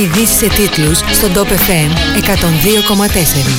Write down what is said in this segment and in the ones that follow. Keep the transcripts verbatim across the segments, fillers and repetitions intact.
ειδήσεις σε τίτλους στον Top εφ εμ εκατόν δύο κόμμα τέσσερα.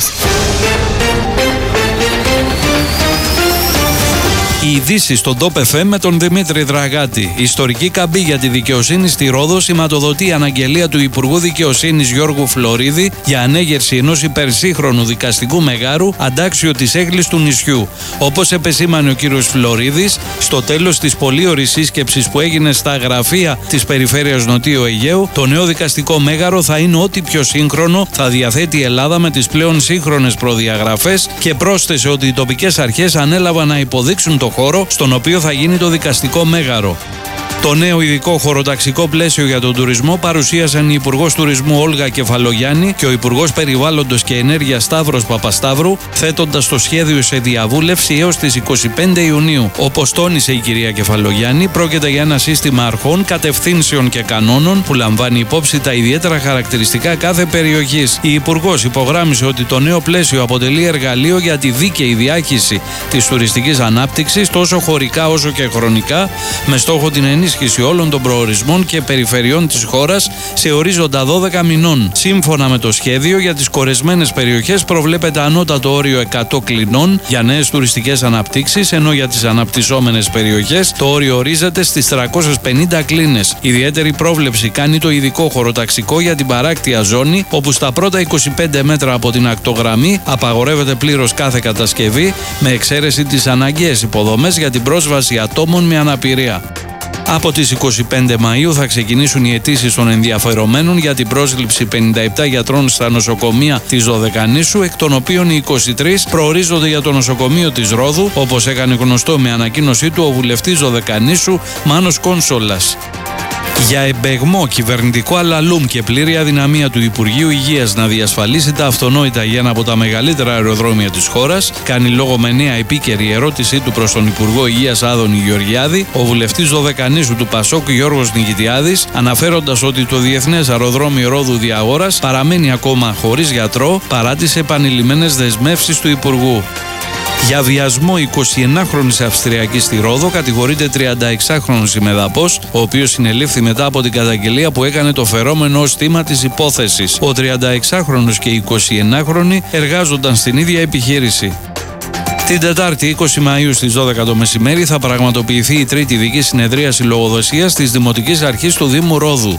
Οι ειδήσεις στον Top εφ εμ με τον Δημήτρη Δραγάτη. Η ιστορική καμπή για τη δικαιοσύνη στη Ρόδο σηματοδοτεί η αναγγελία του Υπουργού Δικαιοσύνης Γιώργου Φλωρίδη για ανέγερση ενός υπερσύγχρονου δικαστικού μεγάρου αντάξιο της έγκλης του νησιού. Όπως επεσήμανε ο κύριος Φλωρίδης, στο τέλος της πολύωρης σύσκεψης που έγινε στα γραφεία της Περιφέρειας Νοτίου Αιγαίου, το νέο δικαστικό μέγαρο θα είναι ό,τι πιο σύγχρονο θα διαθέτει η Ελλάδα με τις πλέον σύγχρονες προδιαγραφές και πρόσθεσε ότι οι τοπικές αρχές ανέλαβαν να υποδείξουν το χώρο στον οποίο θα γίνει το δικαστικό μέγαρο. Το νέο ειδικό χωροταξικό πλαίσιο για τον τουρισμό παρουσίασαν η Υπουργός Τουρισμού Όλγα Κεφαλογιάννη και ο Υπουργός Περιβάλλοντος και Ενέργειας Σταύρος Παπασταύρου, θέτοντας το σχέδιο σε διαβούλευση έως τις είκοσι πέντε Ιουνίου. Όπως τόνισε η κυρία Κεφαλογιάννη, πρόκειται για ένα σύστημα αρχών, κατευθύνσεων και κανόνων που λαμβάνει υπόψη τα ιδιαίτερα χαρακτηριστικά κάθε περιοχής. Η Υπουργός υπογράμμισε ότι το νέο πλαίσιο αποτελεί εργαλείο για τη δίκαιη διάχυση της τουριστικής ανάπτυξης τόσο χωρικά όσο και χρονικά, με στόχο την ενίσχυση όλων των προορισμών και περιφερειών της χώρας σε ορίζοντα δώδεκα μηνών. Σύμφωνα με το σχέδιο, για τις κορεσμένες περιοχές προβλέπεται ανώτατο όριο εκατό κλινών για νέες τουριστικές αναπτύξεις, ενώ για τις αναπτυσσόμενες περιοχές το όριο ορίζεται στις τριακόσιες πενήντα κλίνες. Ιδιαίτερη πρόβλεψη κάνει το ειδικό χωροταξικό για την παράκτια ζώνη, όπου στα πρώτα είκοσι πέντε μέτρα από την ακτογραμμή απαγορεύεται πλήρως κάθε κατασκευή, με εξαίρεση τις αναγκαίες υποδομές για την πρόσβαση ατόμων με αναπηρία. Από τις είκοσι πέντε Μαΐου θα ξεκινήσουν οι αιτήσεις των ενδιαφερομένων για την πρόσληψη πενήντα επτά γιατρών στα νοσοκομεία της Δωδεκανήσου, εκ των οποίων οι είκοσι τρεις προορίζονται για το νοσοκομείο της Ρόδου, όπως έκανε γνωστό με ανακοίνωσή του ο βουλευτής Δωδεκανήσου Μάνος Κόνσολας. Για εμπεγμό κυβερνητικό αλαλούμ και πλήρη αδυναμία του Υπουργείου Υγείας να διασφαλίσει τα αυτονόητα για ένα από τα μεγαλύτερα αεροδρόμια της χώρας, κάνει λόγο με νέα επίκαιρη ερώτησή του προς τον Υπουργό Υγείας Άδωνη Γεωργιάδη, ο βουλευτής Δωδεκανήσου του Πασόκ Γιώργος Νικητιάδης, αναφέροντας ότι το Διεθνές Αεροδρόμιο Ρόδου Διαγόρας παραμένει ακόμα χωρίς γιατρό παρά τις επανειλημμένες δεσμεύσεις του Υπουργού. Για βιασμό εικοσιενάχρονης Αυστριακής στη Ρόδο κατηγορείται τριανταεξάχρονος ημεδαπός, ο οποίος συνελήφθη μετά από την καταγγελία που έκανε το φερόμενο ως θύμα της υπόθεσης. Ο τριανταεξάχρονος και οι εικοσιενάχρονοι εργάζονταν στην ίδια επιχείρηση. Την Τετάρτη είκοσι Μαΐου στις δώδεκα το μεσημέρι θα πραγματοποιηθεί η τρίτη ειδική συνεδρίαση λογοδοσίας της Δημοτικής Αρχής του Δήμου Ρόδου.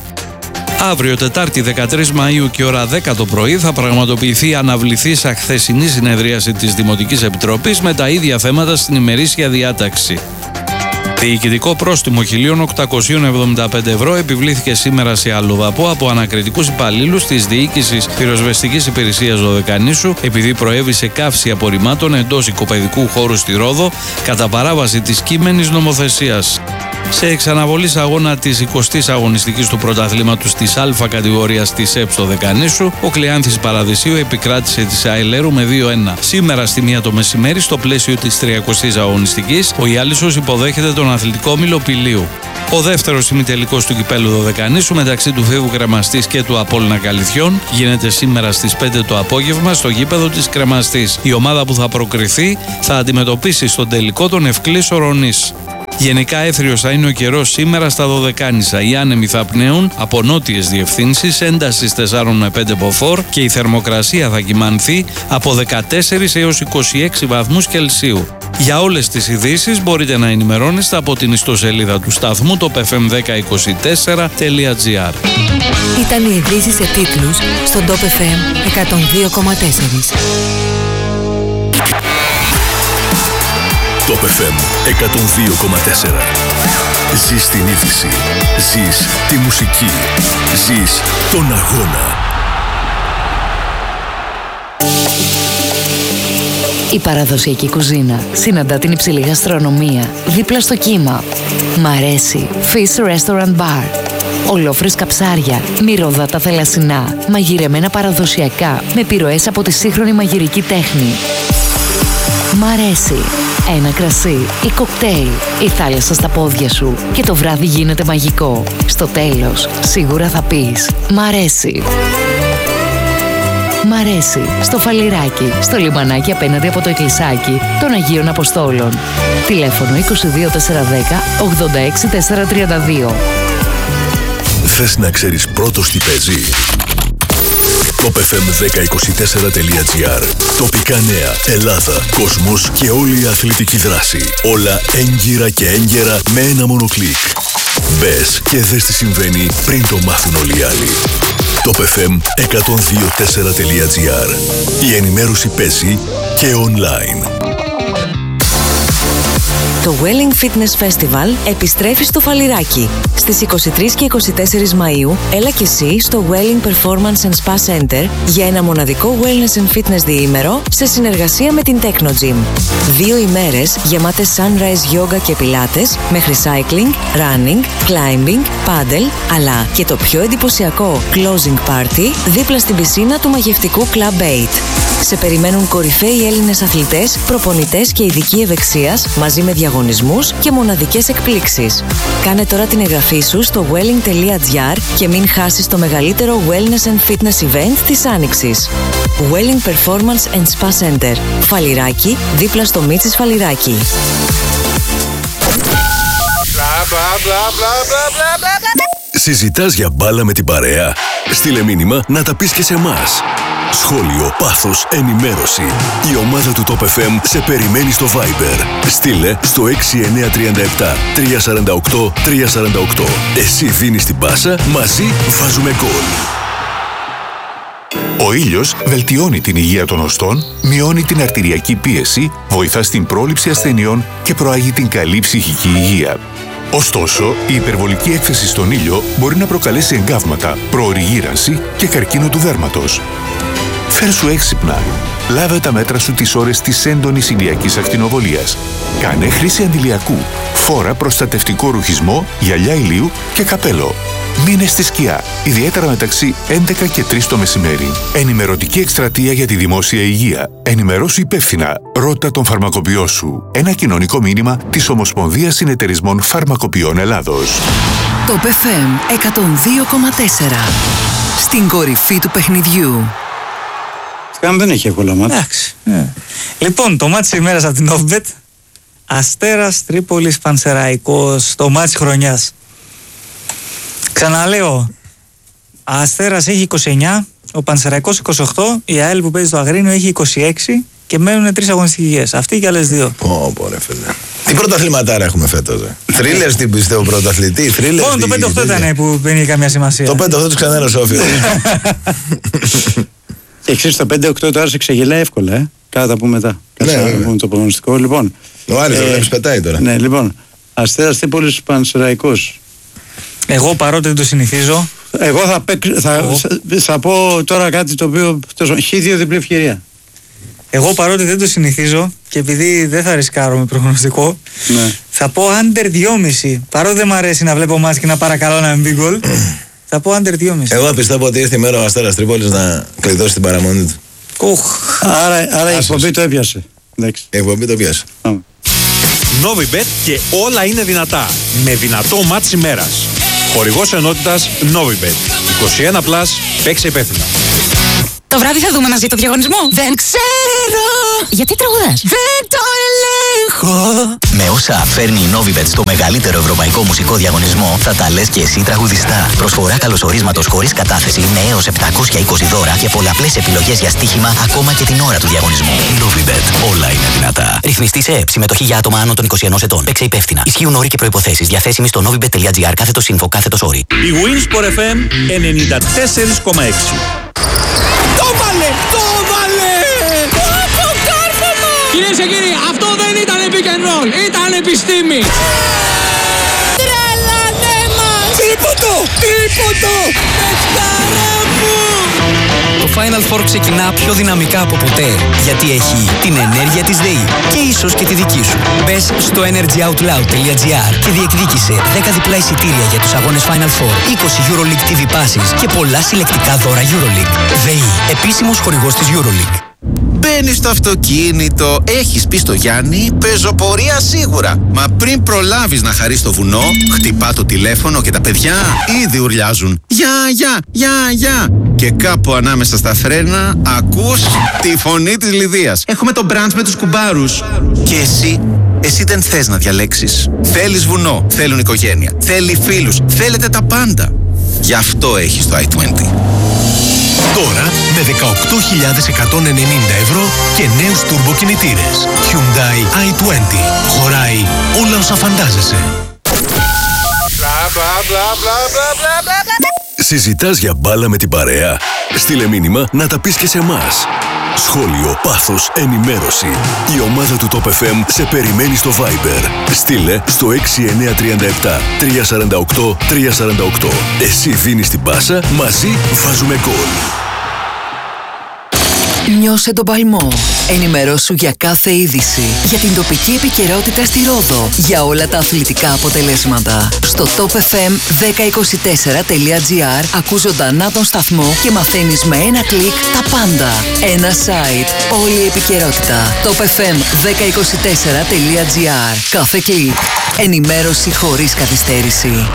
Αύριο Τετάρτη δεκατρείς Μαΐου και ώρα δέκα το πρωί θα πραγματοποιηθεί η αναβληθήσα χθεσινή συνεδρίαση της Δημοτικής Επιτροπής με τα ίδια θέματα στην ημερήσια διάταξη. Διοικητικό πρόστιμο χίλια οκτακόσια εβδομήντα πέντε ευρώ επιβλήθηκε σήμερα σε αλλοδαπό από ανακριτικούς υπαλλήλους της Διοίκησης Πυροσβεστικής Υπηρεσίας Δωδεκανήσου, επειδή προέβησε καύση απορριμμάτων εντός οικοπαιδικού χώρου στη Ρόδο κατά παράβαση της κείμενης νομοθεσίας. Σε εξαναβολής αγώνα της εικοστής αγωνιστικής του πρωταθλήματος της Α κατηγορίας της ΕΠ στο Δεκανήσου, ο Κλεάνθης Παραδεισίου επικράτησε της Αελέρου με δύο ένα. Σήμερα στη μία το μεσημέρι, στο πλαίσιο της τριακοστής αγωνιστικής, ο Ιάλισσος υποδέχεται τον Αθλητικό Όμιλο Πηλίου. Ο δεύτερος ημιτελικός του κυπέλου Δωδεκανήσου μεταξύ του Φίβου Κρεμαστής και του Απόλλωνα Καλιθιών γίνεται σήμερα στις πέντε το απόγευμα στο γήπεδο της Κρεμαστής. Η ομάδα που θα προκριθεί θα αντιμετωπίσει στον τελικό τον Ευκλής Ορονής. Γενικά έθριος θα είναι ο καιρός σήμερα στα Δωδεκάνησα. Οι άνεμοι θα πνέουν από νότιες διευθύνσεις έντασης τέσσερα με πέντε μποφόρ και η θερμοκρασία θα κυμανθεί από δεκατέσσερα έως είκοσι έξι βαθμούς Κελσίου. Για όλες τις ειδήσεις μπορείτε να ενημερώνεστε από την ιστοσελίδα του σταθμού το εφ εμ δέκα είκοσι τέσσερα τελεία τζι άρ. Ήταν οι ειδήσεις σε τίτλους στον Top εφ εμ εκατόν δύο κόμμα τέσσερα. Top εφ εμ εκατόν δύο κόμμα τέσσερα. Ζεις την είδηση. Ζεις τη μουσική. Ζεις τον αγώνα. Η παραδοσιακή κουζίνα συναντά την υψηλή γαστρονομία δίπλα στο κύμα. Μ' αρέσει Fish Restaurant Bar. Ολόφρυσκα ψάρια, μυρωδάτα θελασσινά, μαγειρεμένα παραδοσιακά με επιρροές από τη σύγχρονη μαγειρική τέχνη. Μ' αρέσει. Ένα κρασί ή κοκτέιλ, η θάλασσα στα πόδια σου και το βράδυ γίνεται μαγικό. Στο τέλος, σίγουρα θα πεις «Μ' αρέσει». Μ' αρέσει στο Φαλιράκι, στο λιμανάκι απέναντι από το εκκλησάκι των Αγίων Αποστόλων. Τηλέφωνο είκοσι δύο τετρακόσια δέκα ογδόντα έξι τετρακόσια τριάντα δύο. Θες να ξέρεις πρώτος τι παίζει? Top εφ εμ δέκα είκοσι τέσσερα τελεία τζι άρ. Τοπικά νέα, Ελλάδα, κόσμος και όλη η αθλητική δράση. Όλα έγκυρα και έγκαιρα με ένα μόνο κλικ. Μπες και δες τι συμβαίνει πριν το μάθουν όλοι οι άλλοι. Top εφ εμ εκατόν δύο τέσσερα τελεία τζι άρ. Η ενημέρωση παίζει και online. Το Welling Fitness Festival επιστρέφει στο Φαλιράκι. Στις είκοσι τρεις και είκοσι τέσσερις Μαΐου, έλα και εσύ στο Welling Performance and Spa Center για ένα μοναδικό Wellness and Fitness διήμερο σε συνεργασία με την Techno Gym. Δύο ημέρες γεμάτες sunrise yoga και πιλάτες, μέχρι cycling, running, climbing, paddle, αλλά και το πιο εντυπωσιακό closing party δίπλα στην πισίνα του μαγευτικού Club eight. Σε περιμένουν κορυφαίοι Έλληνες αθλητές, προπονητές και ειδικοί ευεξίας μαζί με διαγωνισμούς και μοναδικές εκπλήξεις. Κάνε τώρα την εγγραφή σου στο welling τελεία τζι άρ και μην χάσεις το μεγαλύτερο wellness and fitness event της Άνοιξης. Welling Performance and Spa Center. Φαλιράκι, δίπλα στο Μίτσις Φαλιράκι. Συζητάς για μπάλα με την παρέα? Στείλε μήνυμα να τα πεις και σε εμάς. Σχόλιο, πάθος, ενημέρωση. Η ομάδα του Top εφ εμ σε περιμένει στο Viber. Στείλε στο έξι εννιά τρία επτά τρία τέσσερα οκτώ τρία τέσσερα οκτώ. Εσύ δίνεις την πάσα, μαζί βάζουμε γκολ. Ο ήλιος βελτιώνει την υγεία των οστών, μειώνει την αρτηριακή πίεση, βοηθά στην πρόληψη ασθενειών και προάγει την καλή ψυχική υγεία. Ωστόσο, η υπερβολική έκθεση στον ήλιο μπορεί να προκαλέσει εγκάβματα, προωρή γύρανση και καρκίνο του δέρματος. Φέρσου έξυπνα. Λάβε τα μέτρα σου τις ώρες της έντονης ηλιακής ακτινοβολίας. Κάνε χρήση αντιλιακού. Φόρα προστατευτικό ρουχισμό, γυαλιά ηλίου και καπέλο. Μείνε στη σκιά, ιδιαίτερα μεταξύ έντεκα και τρεις το μεσημέρι. Ενημερωτική εκστρατεία για τη δημόσια υγεία. Ενημερώσου υπεύθυνα. Ρώτα τον φαρμακοποιό σου. Ένα κοινωνικό μήνυμα της Ομοσπονδίας Συνεταιρισμών Φαρμακοποιών Ελλάδος. Top εφ εμ εκατόν δύο κόμμα τέσσερα. Στην κορυφή του παιχνιδιού. Σκάμ δεν έχει εύκολα μάτς. Εντάξει. Yeah. Λοιπόν, το μάτς της ημέρας από την Novibet. Αστέρας Τρίπολης Πανσεραϊκός. Το μάτς χρονιάς. Ξαναλέω, Αστέρας έχει είκοσι εννιά, ο Πανσεραϊκός είκοσι οκτώ, η ΑΕΛ που παίζει στο Αγρίνιο έχει είκοσι έξι και μένουν τρεις αγωνιστικές. Αυτή και άλλες δύο. Πω, πω ρε φίλε. Τι πρωταθληματάρα έχουμε φέτος, ε. Θρίλερς τι πιστεύω πρωταθλητή, θρίλερς. Μόνο το πέντε οκτώ ήταν που δεν είχε καμία σημασία. Το πέντε οκτώ του ξανέρωσε όφιλο. Και ξέρεις το πέντε οκτώ τώρα σε ξεγελάει εύκολα, ε. Κάτα τα πούμε μετά. Κάτσε να πούμε το προγνωστικό. Λοιπόν. Ο Άρης το βλέπεις πετάει τώρα. Ναι, λοιπόν. Αστέρας Τρίπολης Πανσεραϊκός. Εγώ παρότι δεν το συνηθίζω. Εγώ θα, παίξ, θα, θα, θα πω τώρα κάτι το οποίο. Χ δύο διπλή ευκαιρία. Εγώ παρότι δεν το συνηθίζω και επειδή δεν θα ρισκάρω με προγνωστικό, ναι. θα πω under δυόμισι. Παρότι δεν μου αρέσει να βλέπω μάτς και να παρακαλώ να μην μπει γκολ, θα πω under δυόμισι. Εγώ πιστεύω ότι ήρθε η μέρα ο Αστέρας Τρίπολης να κλειδώσει την παραμονή του. Οχ. Άρα, άρα η εκπομπή το έπιασε. Εντάξει. Η εκπομπή το πιάσε. Novibet και όλα είναι δυνατά. Με δυνατό μάτς ημέρας. Χορηγός ενότητας Novibet. είκοσι ένα συν, παίξε υπεύθυνα. Το βράδυ θα δούμε μαζί το διαγωνισμό. Δεν ξέρω. Γιατί τραγουδάς? Δεν το ελέγχω. Με όσα φέρνει η Novibet στο μεγαλύτερο ευρωπαϊκό μουσικό διαγωνισμό, θα τα λες και εσύ τραγουδιστά. Προσφορά καλωσορίσματος χωρίς κατάθεση με έως επτακόσια είκοσι δώρα και πολλαπλές επιλογές για στοίχημα ακόμα και την ώρα του διαγωνισμού. Novibet. Όλα είναι δυνατά. Ρυθμιστή σε ΕΕΠ. Συμμετοχή για άτομα άνω των είκοσι ενός ετών. Παίξε υπεύθυνα. Ισχύουν όροι και προϋποθέσεις. Διαθέσιμοι στο novibet τελεία gr κάθετος info κάθετος όροι. Η Winsport εφ εμ ενενήντα τέσσερα κόμμα έξι. Το βάλε! Το βάλε! Το κάρφωμα! Κυρίες και κύριοι, αυτό δεν ήταν pick and roll, ήταν επιστήμη! Τρελανέ μας! Τίποτο! Τίποτο! Πεσκάρα μου! Το Final Four ξεκινά πιο δυναμικά από ποτέ, γιατί έχει την ενέργεια της ΔΕΗ και ίσως και τη δική σου. Μπες στο energy out loud τελεία gr και διεκδίκησε δέκα διπλά εισιτήρια για τους αγώνες Final Four, είκοσι EuroLeague τι βι passes και πολλά συλλεκτικά δώρα EuroLeague. ΔΕΗ, επίσημος χορηγός της EuroLeague. Μπαίνεις στο αυτοκίνητο, έχεις πει στο Γιάννη, πεζοπορία σίγουρα. Μα πριν προλάβεις να χαρείς το βουνό, χτυπά το τηλέφωνο και τα παιδιά ήδη ουρλιάζουν. Γεια, γεια, γεια, γεια. Και κάπου ανάμεσα στα φρένα ακούς τη φωνή της Λιδίας. Έχουμε το μπραντς με τους κουμπάρους. Και εσύ, εσύ δεν θες να διαλέξεις. Θέλεις βουνό, θέλουν οικογένεια, θέλει φίλους, θέλετε τα πάντα. Γι' αυτό έχεις το άι είκοσι. Τώρα με δεκαοκτώ χιλιάδες εκατόν ενενήντα ευρώ και νέους τουρμποκινητήρες. Hyundai άι είκοσι. Χωράει όλα όσα φαντάζεσαι. Συζητάς για μπάλα με την παρέα? Στείλε μήνυμα να τα πεις και σε εμάς. Σχόλιο, πάθος, ενημέρωση. Η ομάδα του Top εφ εμ σε περιμένει στο Viber. Στείλε στο έξι εννιά τρία επτά τρία τέσσερα οκτώ τρία τέσσερα οκτώ. Εσύ δίνεις την πάσα, μαζί βάζουμε γκολ. Νιώσε τον παλμό. Ενημερώσου για κάθε είδηση, για την τοπική επικαιρότητα στη Ρόδο, για όλα τα αθλητικά αποτελέσματα. Στο top f m δέκα είκοσι τέσσερα τελεία gr ακούς ζωντανά τον σταθμό και μαθαίνεις με ένα κλικ τα πάντα. Ένα site, όλη η επικαιρότητα. top f m δέκα είκοσι τέσσερα τελεία gr. Κάθε κλικ. Ενημέρωση χωρίς καθυστέρηση.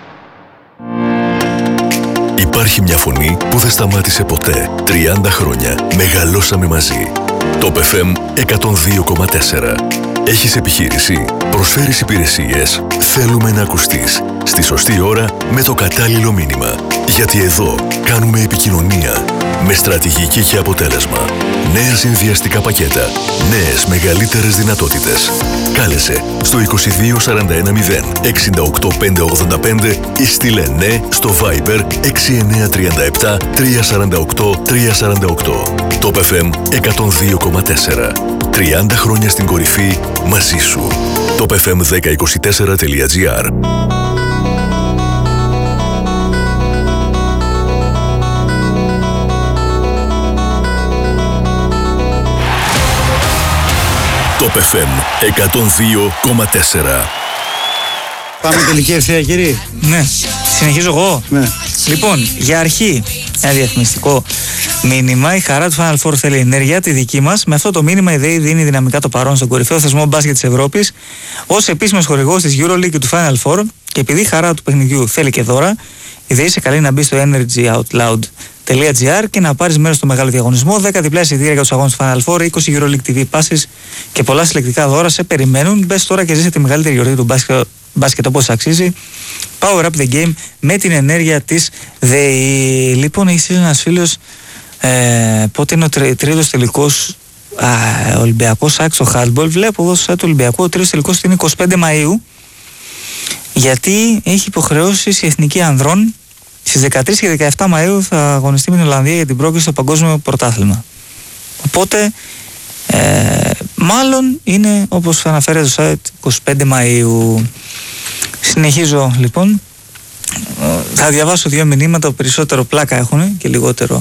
Υπάρχει μια φωνή που δεν σταμάτησε ποτέ. τριάντα χρόνια μεγαλώσαμε μαζί. Top εφ εμ εκατόν δύο κόμμα τέσσερα. Έχεις επιχείρηση, προσφέρεις υπηρεσίες, θέλουμε να ακουστείς. Στη σωστή ώρα με το κατάλληλο μήνυμα. Γιατί εδώ κάνουμε επικοινωνία με στρατηγική και αποτέλεσμα. Νέα συνδυαστικά πακέτα, νέες μεγαλύτερες δυνατότητες. Κάλεσε στο είκοσι δύο σαράντα ένα μηδέν εξήντα οκτώ πεντακόσια ογδόντα πέντε ή στείλε ναι στο Viber έξι εννιά τρία επτά τρία τέσσερα οκτώ τρία τέσσερα οκτώ. Top εφ εμ εκατόν δύο κόμμα τέσσερα. τριάντα χρόνια στην κορυφή μαζί σου. top εφ εμ δέκα είκοσι τέσσερα τελεία gr. Top εφ εμ εκατόν δύο κόμμα τέσσερα. Πάμε τελική ευθεία, κύριε. Ναι, συνεχίζω εγώ. Ναι. Λοιπόν, για αρχή, ένα διαφημιστικό μήνυμα. Η χαρά του Final Four θέλει ενέργεια, τη δική μας. Με αυτό το μήνυμα η ΔΕΗ δίνει δυναμικά το παρόν στον κορυφαίο θεσμό μπάσκετ της Ευρώπης ως επίσημος χορηγός της EuroLeague και του Final Four. Και επειδή η χαρά του παιχνιδιού θέλει και δώρα, η ΔΕΗ σε καλεί να μπει στο energyoutloud.gr και να πάρεις μέρος στο μεγάλο διαγωνισμό. δέκα διπλά εισιτήρια για τους αγώνες του Final Four, είκοσι EuroLeague τι βι passes και πολλά συλλεκτικά δώρα σε περιμένουν. Μπες τώρα και ζήσε τη μεγαλύτερη γιορτή του μπάσκετ, μπάσκετ όπως αξίζει. Power up the game με την ενέργεια της ΔΕΗ. Λοιπόν, έχει στείλει ένας φίλος ε, πότε είναι ο τρί, τρίτος τελικός α, Ολυμπιακός άξο χάντμπολ. Βλέπω εδώ στο site του Ολυμπιακού ο τρίτος τελικός είναι είκοσι πέντε Μαΐου, γιατί έχει υποχρεώσεις η Εθνική Ανδρών. Στις δεκατρείς και δεκαεπτά Μαΐου θα αγωνιστεί με την Ολλανδία για την πρόκληση στο Παγκόσμιο Πρωτάθλημα. Οπότε ε, μάλλον είναι όπως αναφέρεται στο site είκοσι πέντε Μαΐου. Συνεχίζω λοιπόν. Θα διαβάσω δύο μηνύματα που περισσότερο πλάκα έχουν και λιγότερο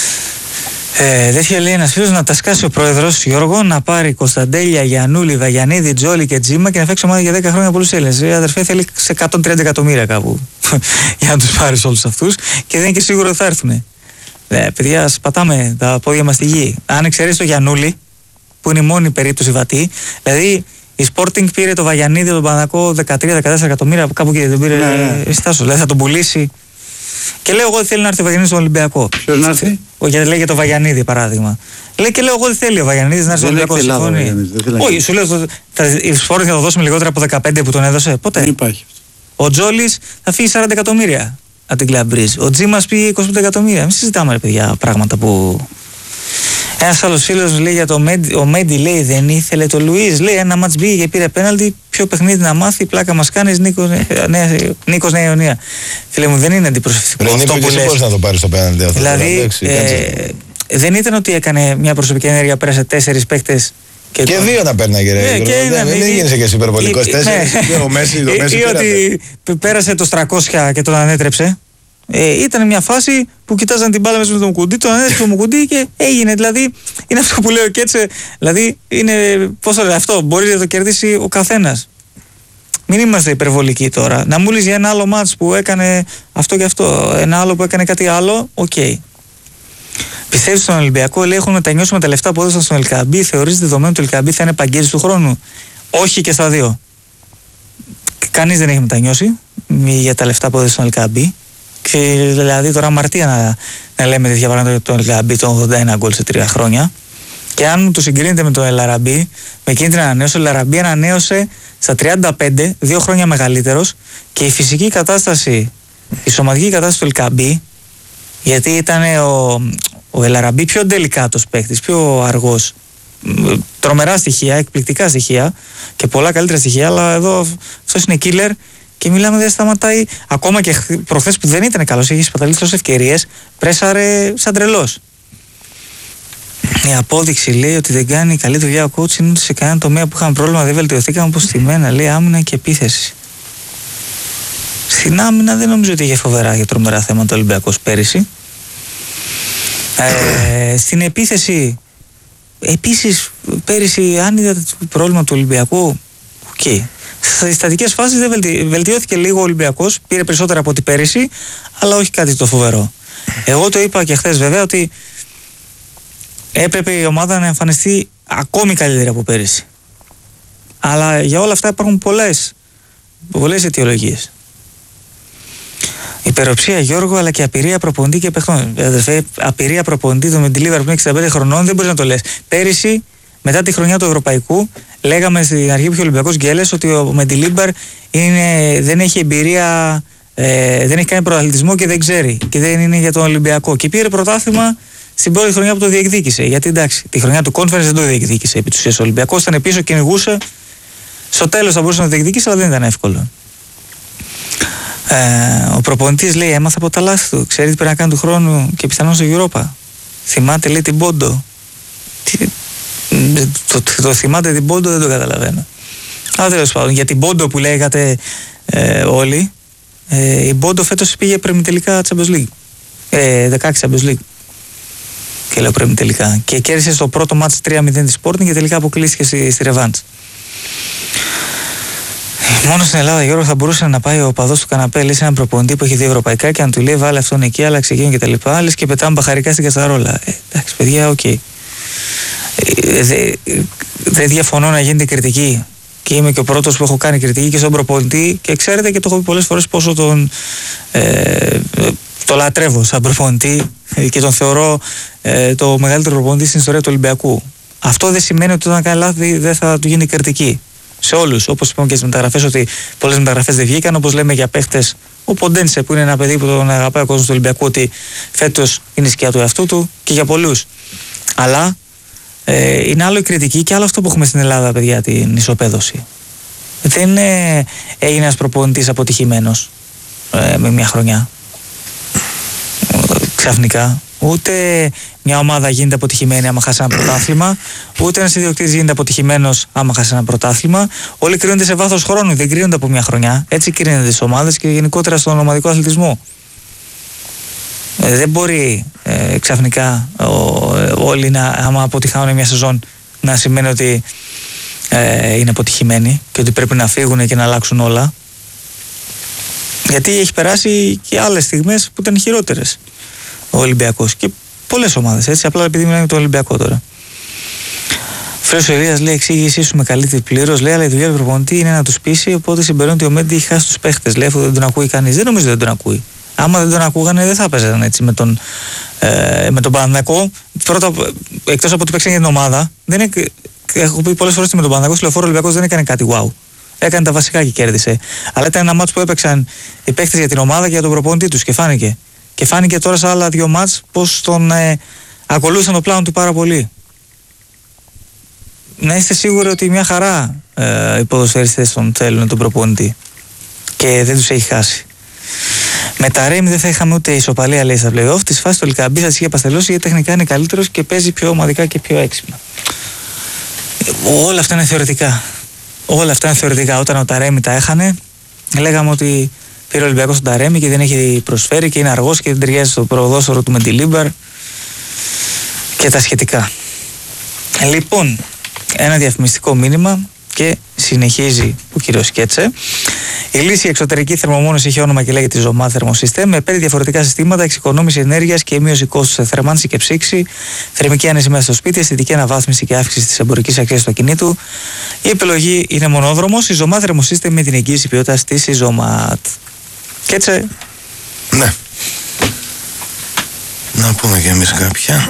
ε, τέτοια. Λέει ένας φίλος να τα σκάσει ο πρόεδρος Γιώργο, να πάρει Κωνσταντέλια, Γιαννούλη, Βαγιανίδη, Τζόλη και Τζίμα και να φέξει ομάδα για δέκα χρόνια πολλούς Έλληνες. Η αδερφέ θέλει σε εκατόν τριάντα εκατομμύρια κάπου για να τους πάρεις όλους αυτούς και δεν είναι και σίγουρο ότι θα έρθουν. Ε, παιδιά, σπατάμε τα πόδια μας στη γη. Αν εξαιρέσει το Γιαννούλη, που είναι η μόνη περίπτωση βατή, δηλαδή η Sporting πήρε το Βαγιανίδη, τον Πανακό δεκατρία δεκατέσσερα εκατομμύρια, κάπου και δεν πήρε. Ναι, ναι. Στάσο, δηλαδή θα τον πουλήσει. Και λέω εγώ ότι θέλει να έρθει ο Βαγιανίδης στον Ολυμπιακό. Ποιος να έρθει? Ο, γιατί λέει για το Βαγιανίδη παράδειγμα. Λέει και λέω εγώ ότι θέλει ο Βαγιανίδης να έρθει στον Ολυμπιακό. Συμφωνεί. Όχι, σου λέω η Sporting θα το δώσουμε λιγότερα από δεκαπέντε που τον έδωσε. Ποτέ. Δεν υπάρχει. Ο Τζόλης θα φύγει σαράντα εκατομμύρια από την Κλαμπρίζ. Ο Τζίμας πήγε είκοσι πέντε εκατομμύρια. Μην συζητάμε ρε παιδιά πράγματα που. Ένας άλλος φίλος λέει για το Μέντι, ο Μέντι λέει δεν ήθελε το Λουίς, λέει ένα μάτς πήγε και πήρε πέναλτι, ποιο παιχνίδι να μάθει, πλάκα μας κάνεις, Νίκος, νέα, Νίκος Νέα Ιωνία. Φίλε μου, δεν είναι αντιπροσωπευτικό Ρε, αυτό Νίκο, που λες. Πώς να το πάρεις το πέναλτι αυτό. Δηλαδή, εντάξει, ε, δεν ήταν ότι έκανε μια προσωπική ενέργεια, πέρασε τέσσερις παίκτες. Και, και δύο να παίρναγε ρε, ναι, και δεν ναι, γίνεσαι και εσύ υπερβολικός, τέσσερις, ο Μέση, το Μέση ή ότι πέρασε το τριακόσια και τον ανέτρεψε. Ε, ήταν μια φάση που κοιτάζαν την μπάλα μέσα με τον Μουκουντή, τον ανέστησε τον Μουκουντή και έγινε. Δηλαδή είναι αυτό που λέω και έτσι. Δηλαδή είναι. Πώς το λέω αυτό, μπορεί να το κερδίσει ο καθένας. Μην είμαστε υπερβολικοί τώρα. Να μου λες για ένα άλλο μάτς που έκανε αυτό και αυτό, ένα άλλο που έκανε κάτι άλλο, οκ. Okay. Πιστεύεις στον Ολυμπιακό, λέει, έχουν μετανιώσει με τα λεφτά που έδωσαν στον Ελκαμπή. Θεωρείς δεδομένο ότι ο Ελκαμπή θα είναι παγκέζης του χρόνου? Όχι και στα δύο. Κανείς δεν έχει μετανιώσει για τα λεφτά που έδωσαν στον Ελκαμπή. Και δηλαδή τώρα αμαρτία να, να λέμε τέτοια πράγματα για τον Ελαραμπή, τον ογδόντα ένα γκολ σε τρία χρόνια. Και αν το συγκρίνετε με τον Ελαραμπή, με εκείνη την ανανέωση, ο Ελαραμπή ανανέωσε στα τριάντα πέντε, δύο χρόνια μεγαλύτερος, και η φυσική κατάσταση η σωματική κατάσταση του Ελκαμπή, γιατί ήταν ο, ο Ελαραμπή πιο ντελικάτος παίκτης, πιο αργός. Τρομερά στοιχεία, εκπληκτικά στοιχεία και πολλά καλύτερα στοιχεία, αλλά εδώ αυτός είναι killer και μιλάμε δεν σταματάει. Ακόμα και προχθές που δεν ήταν καλός, είχε σπαταλήσει τόσες ευκαιρίες, πρέσαρε σαν τρελός. Η απόδειξη λέει ότι δεν κάνει καλή δουλειά ο coach είναι ότι σε κανένα τομέα που είχαμε πρόβλημα δεν βελτιωθήκαμε όπως στη μένα, λέει άμυνα και επίθεση. Στην άμυνα δεν νομίζω ότι είχε φοβερά και τρομερά θέματα ο Ολυμπιακός πέρυσι. Ε, στην επίθεση, επίσης πέρυσι αν είδατε το πρόβλημα του Ολυμπιακού, okay. Στις στατικές φάσεις δεν βελτι... βελτιώθηκε λίγο ο Ολυμπιακός, πήρε περισσότερα από ό,τι πέρυσι, αλλά όχι κάτι το φοβερό. Εγώ το είπα και χθες βέβαια ότι έπρεπε η ομάδα να εμφανιστεί ακόμη καλύτερα από πέρυσι. Αλλά για όλα αυτά υπάρχουν πολλές, πολλές αιτιολογίες. Υπεροψία Γιώργο, αλλά και απειρία προπονητή και παιχτών. Αδερφέ, απειρία προπονητή το Μεντιλίβαρ που είναι εξήντα πέντε χρονών δεν μπορεί να το λες. Πέρυσι, μετά τη χρονιά του Ευρωπαϊκού, λέγαμε στην αρχή που είχε ο Ολυμπιακός γκέλες ότι ο Μεντιλίβαρ δεν έχει εμπειρία, ε, δεν έχει κάνει πρωταθλητισμό και δεν ξέρει. Και δεν είναι για τον Ολυμπιακό. Και πήρε πρωτάθλημα στην πρώτη χρονιά που το διεκδίκησε. Γιατί εντάξει, τη χρονιά του Conference δεν το διεκδίκησε επί της ουσίας. Ο Ολυμπιακός ήταν πίσω, κυνηγούσε. Στο τέλος θα μπορούσε να το διεκδικήσει, αλλά δεν ήταν εύκολο. Ε, ο προπονητής λέει: έμαθα από τα λάθη του. Ξέρει τι πρέπει να κάνει του χρόνου και πιθανόν στο Europa. Θυμάται, λέει, την Πόντο. Τι, το, το, το θυμάται την Πόντο, δεν το καταλαβαίνω. Αλλά τέλος πάντων, για την Πόντο που λέγατε ε, όλοι, ε, η Πόντο φέτος πήγε πρεμιτελικά Champions League. Ε, δεκαέξι Champions League. Και λέω πρεμιτελικά. Και κέρδισε στο πρώτο μάτς τρία μηδέν τη Sporting και τελικά αποκλείστηκε στη, στη Ρεβάντς. Μόνο στην Ελλάδα, Γιώργο, θα μπορούσε να πάει ο παδός του καναπέ, λες έναν προπονητή που έχει δύο ευρωπαϊκά και αν του λέει βάλε αυτόν εκεί, άλλαξε εκείνο και τα λοιπά, λες και πετάμε μπαχαρικά στην κατσαρόλα. Ε, εντάξει, παιδιά, οκ. Okay. Ε, δεν δε διαφωνώ να γίνεται κριτική. Και είμαι και ο πρώτος που έχω κάνει κριτική και στον προπονητή και ξέρετε και το έχω πει πολλές φορές πόσο τον ε, το λατρεύω σαν προπονητή και τον θεωρώ ε, το μεγαλύτερο προπονητή στην ιστορία του Ολυμπιακού. Αυτό δεν σημαίνει ότι όταν κάνει λάθη δεν θα του γίνει κριτική. Σε όλους, όπως είπαμε και στις μεταγραφές, ότι πολλές μεταγραφές δεν βγήκαν, όπως λέμε για παίχτες. Ο Ποντένσε που είναι ένα παιδί που τον αγαπάει ο κόσμος του Ολυμπιακού, ότι φέτος είναι η σκιά του εαυτού του και για πολλούς. Αλλά ε, είναι άλλο η κριτική και άλλο αυτό που έχουμε στην Ελλάδα, παιδιά, την ισοπαίδωση. Δεν ε, έγινε ένας προπονητής αποτυχημένος ε, με μια χρονιά. Ε, ξαφνικά. Ούτε μια ομάδα γίνεται αποτυχημένη άμα χάσει ένα πρωτάθλημα, ούτε ένας ιδιοκτήτης γίνεται αποτυχημένος άμα χάσει ένα πρωτάθλημα. Όλοι κρίνονται σε βάθος χρόνου, δεν κρίνονται από μια χρονιά. Έτσι κρίνονται τις ομάδες και γενικότερα στον ομαδικό αθλητισμό. Ε, δεν μπορεί ε, ξαφνικά ο, ε, όλοι να, άμα αποτυχάνουν μια σεζόν, να σημαίνει ότι ε, είναι αποτυχημένοι και ότι πρέπει να φύγουν και να αλλάξουν όλα. Γιατί έχει περάσει και άλλες στιγμές που ήταν χειρότερες ο Ολυμπιακός και πολλές ομάδες, έτσι, απλά επειδή μιλάμε για τον Ολυμπιακό τώρα. Φρέος Ελίας λέει: εξήγησή σου με καλύπτει πλήρως. Λέει: αλλά η δουλειά του προπονητή είναι να τους πείσει. Οπότε συμπεραίνω ότι ο Μέντι έχει χάσει τους παίχτες. Λέει: αφού δεν τον ακούει κανείς. Δεν νομίζω ότι δεν τον ακούει. Άμα δεν τον ακούγανε, δεν θα παίζανε έτσι με τον, ε, με τον Παναθηναϊκό. Πρώτα, εκτός από ότι παίξαν για την ομάδα, δεν είναι, έχω πει πολλές φορές με τον Παναθηναϊκό, στο Λεωφόρο Ολυμπιακός δεν έκανε κάτι wow. Έκανε τα βασικά και κέρδισε. Αλλά ήταν ένα μάτς που έπαιξαν οι παίχτες για την ομάδα και για τον προπονητή τους και φάνηκε. Και φάνηκε τώρα σε άλλα δύο μάτς πως τον ε, ακολούθησαν το πλάνο του πάρα πολύ. Να είστε σίγουροι ότι μια χαρά ε, οι ποδοσφαιριστές τον θέλουν τον προπονητή και δεν τους έχει χάσει. Με τα Ρέμι δεν θα είχαμε ούτε ισοπαλία, λέει, στα play-off. Τη φάση του Ελκαμπή θα τις είχε παστελώσει γιατί τεχνικά είναι καλύτερος και παίζει πιο ομαδικά και πιο έξυπνα. Όλα αυτά είναι θεωρητικά. Όλα αυτά είναι θεωρητικά. Όταν ο Ταρέμι τα έχανε, λέγαμε ότι πήρε ο Ολυμπιακός τον Ταρέμι και δεν έχει προσφέρει και είναι αργός και δεν ταιριάζει στο προδόσορο του Μεντιλίμπαρ και τα σχετικά. Λοιπόν, ένα διαφημιστικό μήνυμα και συνεχίζει ο κύριος Σκέτσε. Η λύση εξωτερική θερμομόνωση έχει όνομα και λέγεται Ζωμά Thermosystem, με πέντε διαφορετικά συστήματα, εξοικονόμηση ενέργειας και μείωση κόστους σε θερμάνιση και ψήξη, θερμική άνεση μέσα στο σπίτι, αισθητική αναβάθμιση και αύξηση της εμπορικής αξίας του ακινήτου. Η επιλογή είναι μονόδρομος, η Ζωμά Thermosystem με την εγγύηση ποιότητας της Ζωμάτ. Σκέτσε. Ναι. Να πούμε και εμείς κάποια.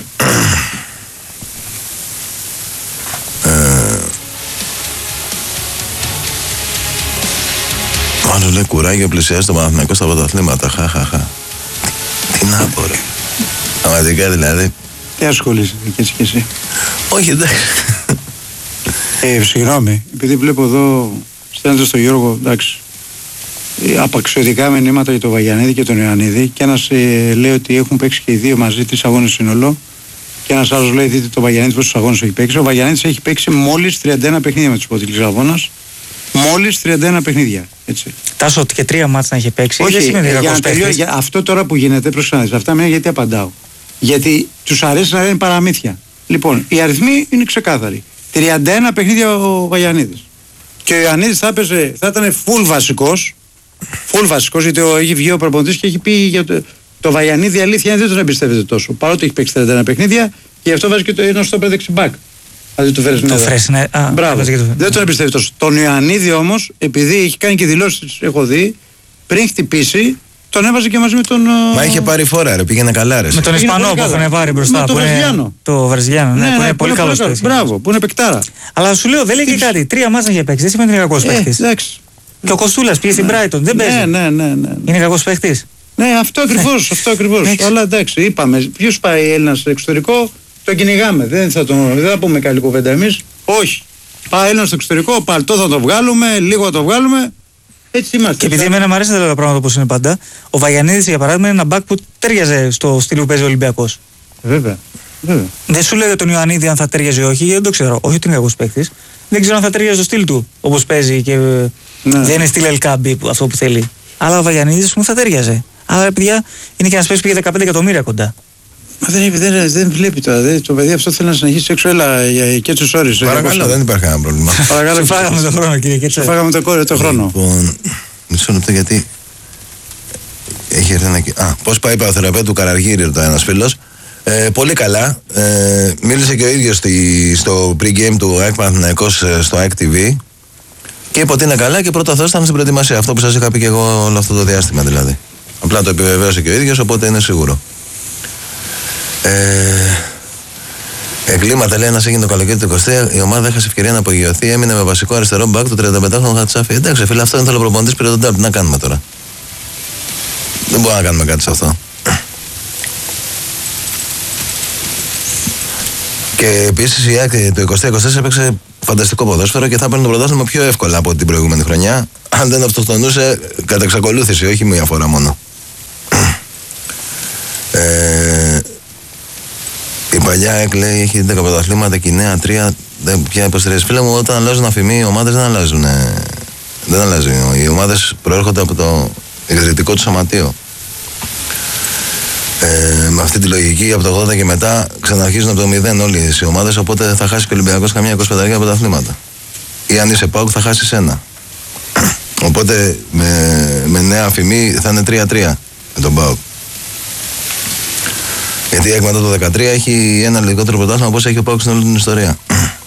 Άλλο λέει κουράγιο πλησιάζει το Παναθηναϊκό στα πρωταθλήματα. Χαχαχα. Τι να πω, ρε. Πραγματικά δηλαδή. Τι ασχολείσαι και εσύ και εσύ. Όχι, εντάξει. Ε, συγγνώμη, επειδή βλέπω εδώ στέλνετε στον Γιώργο, εντάξει, απαξιωτικά μηνύματα για τον Βαγιανίδη και τον Ιωαννίδη, και ένας ε, λέει ότι έχουν παίξει και οι δύο μαζί τρεις αγώνες σύνολο, και ένας άλλος λέει δείτε τον Βαγιανίδη πόσους αγώνες έχει παίξει. Ο Βαγιανίδης έχει παίξει μόλις τριάντα ένα παιχνίδια με τους υπότιτλους Λισαβόνας. Μόλις τριάντα ένα παιχνίδια. Έτσι. Τάσο ότι και τρία μάτς να έχει παίξει. Όχι, δεν σημαίνει για να τελειώ, για αυτό τώρα που γίνεται, προσφέρετε. Αυτά με γιατί απαντάω. Γιατί τους αρέσει να λένε παραμύθια. Λοιπόν, οι αριθμοί είναι ξεκάθαροι. τριάντα ένα παιχνίδια ο Βαγιανίδης. Και ο Ιωαννίδης θα, έπαιζε, θα ήταν full βασικός. Full βασικός, γιατί ο, έχει βγει ο προπονητής και έχει πει για το, το Βαγιανίδη αλήθεια δεν τον εμπιστεύεται τόσο. Παρότι έχει παίξει τριάντα ένα παιχνίδια, και γι' αυτό βάζει και το ένα στο δεξιμπάκ. Δηλαδή του το Φρέσνε. Μπράβο. Το... Δεν τον εμπιστεύει τόσο. Τον Ιωαννίδη όμως, επειδή έχει κάνει και δηλώσεις, έχω δει, πριν χτυπήσει, τον έβαζε και μαζί με τον. Μα είχε πάρει φόρα, ρε, πήγαινε καλά, ρε. Με τον Ισπανό που έχουν πάρει μπροστά. Με τον Βραζιλιάνο. Το Βραζιλιάνο, ναι, ναι, που ναι, είναι πολύ καλό παίκτη. Μπράβο, που είναι παικτάρα. Αλλά σου λέω, δεν λέει και κάτι. Τρία μάτσα είχε παίξει. Δεν σημαίνει ότι είναι κακό παίκτη. Εντάξει. Και ο Κοστούλας πήγε στην Brighton. Δεν παίζει. Ναι, ναι, ναι. Είναι κακό παίκτη. Ναι, αυτό ακριβώς. Αυτό ακριβώς. Αλλά εντάξει, είπαμε, ποιο πάει Έλληνα στο εξωτερικό, τον κυνηγάμε. Δεν θα, τον, δεν θα πούμε καλή κουβέντα εμείς. Όχι. Πάει Έλληνα στο εξωτερικό, παλτό θα το βγάλουμε, λίγο θα το βγάλουμε. Έτσι είμαστε. Και επειδή εμένα μου αρέσει να λέω τα πράγματα όπως είναι πάντα, ο Βαγιανίδης για παράδειγμα είναι ένα μπακ που τέριαζε στο στυλ που παίζει ο Ολυμπιακός. Βέβαια. Βέβαια. Δεν σου λέω τον Ιωαννίδη αν θα τέριαζε ή όχι, δεν το ξέρω. Όχι ότι είναι κακός παίκτης. Δεν ξέρω αν θα τέριαζε το στυλ του όπως παίζει και ναι. Δεν είναι στυλ Ελκάμπη αυτό που θέλει. Αλλά ο Βαγιανίδης μου θα τέριαζε. Αλλά παιδιά είναι και ένας παίκτης που πήγε δεκαπέντε εκατομμύρια κοντά. Μα δεν, δεν, δεν βλέπει τώρα. Δεν, το παιδί αυτό θέλει να συνεχίσει έξω. Έλα και τους όρους. Παρακαλώ, δεν υπάρχει κανένα πρόβλημα. Παρακαλώ, φάγαμε τον χρόνο, κύριε Κέτσα. Φάγαμε το κόρε το χρόνο. Λοιπόν, μισό λεπτό γιατί. Έχει έρθει ένα. Α, πώς πάει η παθεραπεία του Καραργύρη, ρωτάει ένας φίλος. Ε, πολύ καλά. Ε, μίλησε και ο ίδιος στη, στο pre-game του ΑΕΚ Παναθηναϊκός στο ΑΕΚ τι βι και είπε ότι είναι καλά και πρώτα Θεός ήταν στην προετοιμασία. Αυτό που σας είχα πει και εγώ όλο αυτό το διάστημα δηλαδή. Απλά το επιβεβαίωσε και ο ίδιος, οπότε είναι σίγουρο. Ε, εγκλήματα λέει ένας έγινε το καλοκαίρι του είκοσι τρία. Η ομάδα έχασε ευκαιρία να απογειωθεί. Έμεινε με βασικό αριστερό μπακ του τριανταπεντάχρονου Χατσάφη. Εντάξει, φίλε, αυτό δεν θέλω προπονητής, πήρε τον τάπ. Τι να κάνουμε τώρα. Δεν μπορούμε να κάνουμε κάτι σε αυτό. Και επίσης η ΑΕΚ το είκοσι τρία είκοσι τέσσερα έπαιξε φανταστικό ποδόσφαιρο και θα παίρνει το πρωτάθλημα πιο εύκολα από την προηγούμενη χρονιά. Αν δεν αυτοκτονούσε κατά εξακολούθηση, όχι μία φορά μόνο. ε, η παλιά ΑΕΚ λέει έχει δέκα πρωταθλήματα και η νέα τρία. Πια υποστηρίζει. Φίλε μου, όταν αλλάζουν αφημοί, οι ομάδες δεν αλλάζουν. Ε, δεν αλλάζουν. Οι ομάδες προέρχονται από το ιδρυτικό του σωματείο. Ε, με αυτή τη λογική από το ογδόντα και μετά ξαναρχίζουν από το μηδέν όλες οι ομάδες, οπότε θα χάσει και ο Ολυμπιακός καμιά είκοσι πέντε από τα αθλήματα. Ή αν είσαι ΠΑΟΚ θα χάσεις ένα. Οπότε με, με νέα αφημί θα είναι τρία τρία με τον ΠΑΟΚ. Γιατί η ΑΕΚ μετά το δεκατρία έχει ένα λιγότερο πρωτάθλημα όπως έχει ο ΠΑΟΚ στην όλη την ιστορία.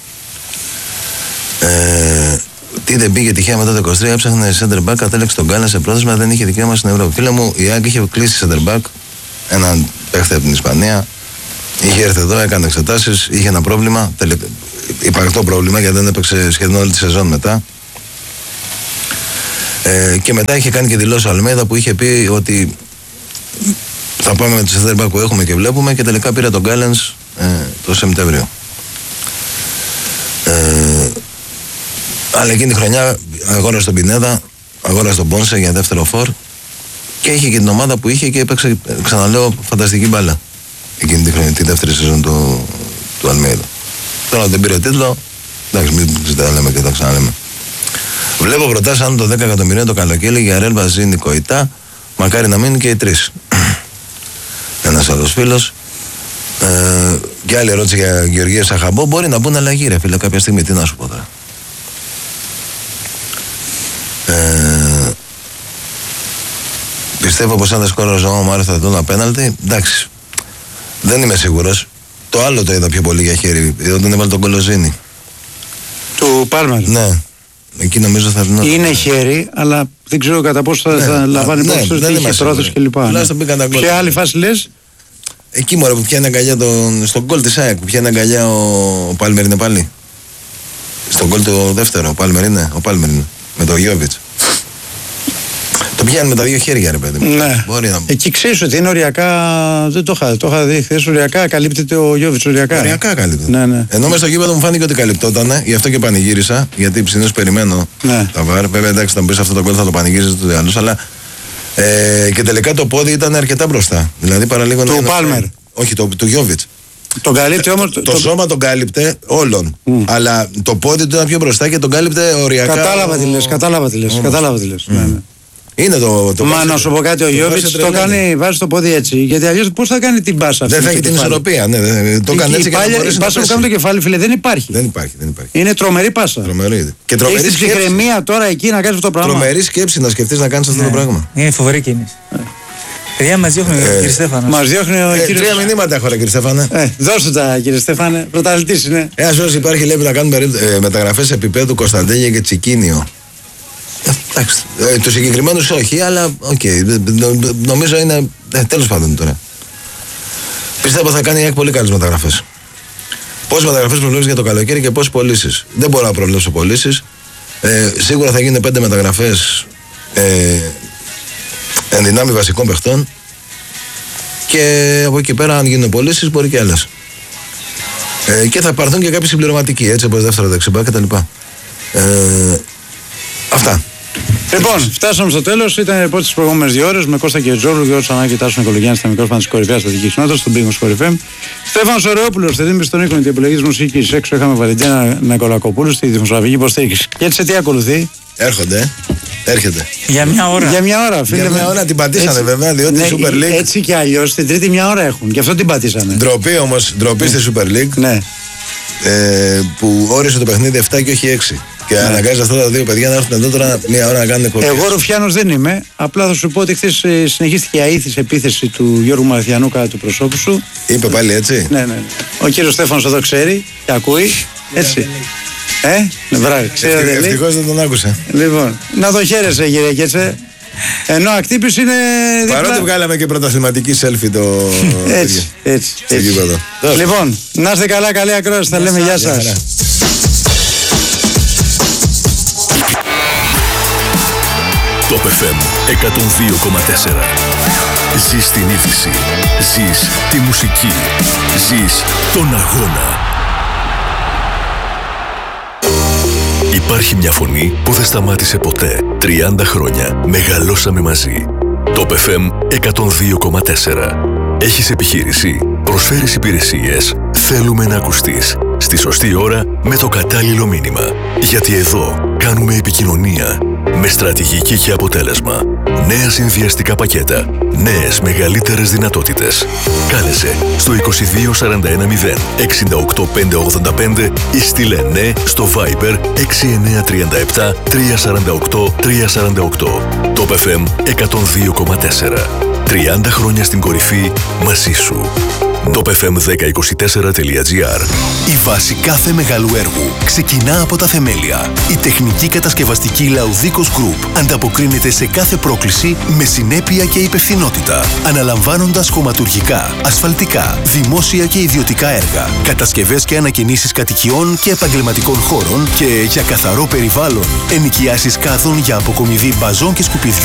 Ε, τι δεν πήγε τυχαία μετά το είκοσι τρία, έψαχνε center back, κατέληξε τον Γκάλα σε πρόθεσμα, δεν είχε δικαίωμα στην Ευρώπη. Φίλε μου, η ΑΕΚ είχε κλείσει center back, έναν παίχτη από την Ισπανία, είχε έρθει εδώ, έκανε εξετάσεις, είχε ένα πρόβλημα, τελε... υπαρκτό πρόβλημα γιατί δεν έπαιξε σχεδόν όλη τη σεζόν μετά. Ε, και μετά είχε κάνει και δηλώσει ο Αλμέιδα που είχε πει ότι θα πάμε με τη center back που έχουμε και βλέπουμε και τελικά πήρε τον Γκάλενς ε, το Σεπτέμβριο. Ε, αλλά εκείνη τη χρονιά αγόρασε τον Πινέδα, αγόρασε τον Πόνσε για δεύτερο φορ και είχε και την ομάδα που είχε και έπαιξε, ξαναλέω, φανταστική μπάλα εκείνη τη χρονιά, τη δεύτερη σεζόν του, του Αλμέιδα. Τώρα δεν πήρε τίτλο, εντάξει, μην τα λέμε και τα ξαναλέμε. Βλέπω προτάσεις αν το δέκα εκατομμυρία το καλοκαίρι για Ρέλ Βαζίνη Κοϊτά, μακάρι να μείνουν και οι τρεις. Ένας άλλος φίλος. Ε, και άλλη ερώτηση για Γεωργία Σαχαμπό. Μπορεί να μπουν αλλαγή, ρε φίλε, κάποια στιγμή. Τι να σου πω τώρα. Ε, πιστεύω πως αν δεν σκόρω ο Ζωμά Μάριο θα δουν ένα πέναλτι. Εντάξει. Δεν είμαι σίγουρος. Το άλλο το είδα πιο πολύ για χέρι. Όταν έβαλε τον Κολοζίνη. Του Πάλμερ. Ναι. Εκεί νομίζω θα δουν. Είναι χέρι, αλλά δεν ξέρω κατά πόσο θα, ναι, θα λαμβάνει ναι, υπόψη ότι είχε πρόθεση κλπ. Σε άλλη φάση λες. Εκεί μωρέ που πιάνει αγκαλιά τον, στον γκολ της ΑΕΚ που πιάνει αγκαλιά ο, ο Πάλμερ είναι πάλι. Στον γκολ το δεύτερο, ο Πάλμερ είναι, ο Πάλμερ είναι, με τον Γιώβιτς. Το πιάνει με τα δύο χέρια, ρε παιδί μου. Ναι. Μπορεί να... Εκεί ξέρεις ότι είναι οριακά. Δεν το είχα, το είχα δει χθες. Οριακά καλύπτεται ο Γιώβιτς. Οριακά. Οριακά καλύπτεται. Ναι, ναι. Ενώ μέσα στο γήπεδο μου φάνηκε ότι καλυπτότανε, γι' αυτό και πανηγύρισα. Γιατί συνήθως περιμένω ναι. τα βάρ. Βέβαια, εντάξει, θα μου πεις αυτό το γκολ θα το πανηγύριζε του άλλου, αλλά. Ε, και τελικά το πόδι ήταν αρκετά μπροστά. Δηλαδή παραλίγο του να. Πάλμερ. Όχι, το, του Γιώβιτς. Τον καλύπτει όμως. Το, το, το σώμα τον κάλυπτε όλων. Mm. Αλλά το πόδι του ήταν πιο μπροστά και τον κάλυπτε οριακά. Κατάλαβα τι λες, κατάλαβα τι λες. Κατάλαβα τι λες. Mm. Ναι, ναι. Είναι το. το Μα βάζει, να σου πω κάτι, ο Γιώβιτς το κάνει, βάζει το πόδι έτσι. Γιατί αλλιώς πώς θα κάνει την πάσα αυτή. Δεν θα έχει την ισορροπία. Ναι, ναι, το κάνει έτσι και να μπορέσει. Η πάσα που κάνει το κεφάλι, φίλε, δεν υπάρχει. Δεν υπάρχει, δεν υπάρχει. Είναι τρομερή πάσα. Τρομερή. Και τρομερή σκέψη. Έχει ψυχραιμία τώρα εκεί να κάνει αυτό το πράγμα. Τρομερή σκέψη να σκεφτεί να κάνει αυτό το πράγμα. Είναι φοβερή κίνηση. Παιδιά, μας διώχνει ο κύριος Στέφανος. Μας διώχνει ο κύριος. Τρία μηνύματα έχω, ρε κύριε Στέφανε. Ε, δώστε τα, κύριε Στέφανε. Πρωταθλητής είναι. Ένα όσο υπάρχει, λέει, να κάνουμε ε, μεταγραφές επίπεδου Κωνσταντίνια και Τσικίνιο. Εντάξει. Ε, του συγκεκριμένου όχι, αλλά οκ. Okay, νομίζω είναι. Ε, τέλος πάντων τώρα. Πιστεύω θα κάνει η ΑΕΚ πολύ καλές μεταγραφές. Πόσες μεταγραφές προβλέπεις για το καλοκαίρι και πόσες πωλήσεις. Δεν μπορώ να προβλέψω πωλήσεις. Ε, σίγουρα θα γίνουν πέντε μεταγραφές. Ε, εν δυνάμει βασικών παιχτών και από εκεί πέρα αν γίνουν πωλήσεις μπορεί και άλλες ε, και θα πάρθουν και κάποιοι συμπληρωματικοί έτσι όπως δεύτερο δεξιμπά και τα λοιπά ε, αυτά. Λοιπόν, φτάσαμε στο τέλος. Ήταν η τις προηγούμενες δύο ώρες με Κώστα και Τζόρου, Γιώργο Τσανάκη, Τάσο Νικολογιάννη στα μικρόφωνα της κορυφαίας στατικής κοινότητας, στον Big Sport εφ εμ. Στέφανος Ωρεόπουλος, στη δίμηση των οίκων, την επιλογή της μουσικής. Έξω είχαμε Βαλεντίνα Νικολακοπούλου στη δημοσιογραφική υποστήριξη. Και έτσι τι ακολουθεί. Έρχονται. Έρχεται. Για μια ώρα. Για μια ώρα, φίλε. Για μια ώρα την πατήσανε έτσι, βέβαια, διότι ναι, η Super League. Έτσι κι αλλιώς την τρίτη μια ώρα έχουν. Γι' αυτό την πατήσανε. Ντροπή όμως, ντροπή ναι. στη Super League. Ναι. Ε, που όρισε το παιχνίδι επτά και όχι έξι. Και ναι. αναγκάζει αυτά τα δύο παιδιά να έρθουν εδώ τώρα μια ώρα να κάνουν εκπομπές. Εγώ Ρουφιάνος δεν είμαι. Απλά θα σου πω ότι χθες συνεχίστηκε η αήθης επίθεση του Γιώργου Μαρθιανού κατά του προσώπου σου. Είπε πάλι έτσι. Ναι, ναι. Ο κύριος Στέφανος εδώ ξέρει και ακούει. Έτσι. Ε, ναι, μπράβο. Ευτυχώς δεν τον άκουσα. Λοιπόν, να το χαίρεσαι, κύριε Κέτσε. Ενώ ακτύπης είναι. Δίπλα... Παρότι βγάλαμε και πρωταθληματική selfie το. Έτσι, έτσι. έτσι. Λοιπόν, να είστε καλά, καλή ακρόαση. Θα λέμε γεια σας. Top εφ εμ εκατόν δύο κόμμα τέσσερα. Ζεις την είδηση. Ζεις τη μουσική. Ζεις τον αγώνα. Υπάρχει μια φωνή που δεν σταμάτησε ποτέ. τριάντα χρόνια μεγαλώσαμε μαζί. Top εφ εμ εκατόν δύο κόμμα τέσσερα. Έχεις επιχείρηση, προσφέρεις υπηρεσίες, θέλουμε να ακουστείς. Στη σωστή ώρα με το κατάλληλο μήνυμα. Γιατί εδώ κάνουμε επικοινωνία με στρατηγική και αποτέλεσμα. Νέα συνδυαστικά πακέτα. Νέες μεγαλύτερες δυνατότητες. Κάλεσε στο είκοσι δύο σαράντα ένα μηδέν εξήντα οκτώ πεντακόσια ογδόντα πέντε ή στείλε ναι στο Viber έξι εννιά τρία επτά τρία τέσσερα οκτώ τρία τέσσερα οκτώ. Top εφ εμ εκατόν δύο κόμμα τέσσερα. τριάντα χρόνια στην κορυφή μαζί σου. top εφ εμ δέκα είκοσι τέσσερα τελεία τζι άρ. Η βάση κάθε μεγάλου έργου ξεκινά από τα θεμέλια. Η τεχνική κατασκευαστική Λαουδίκος Group ανταποκρίνεται σε κάθε πρόκληση με συνέπεια και υπευθυνότητα, αναλαμβάνοντας χωματουργικά, ασφαλτικά, δημόσια και ιδιωτικά έργα, κατασκευές και ανακαινήσεις κατοικιών και επαγγελματικών χώρων και για καθαρό περιβάλλον, ενοικιάσεις κάδων για αποκομιδή μπαζών και σκουπιδιών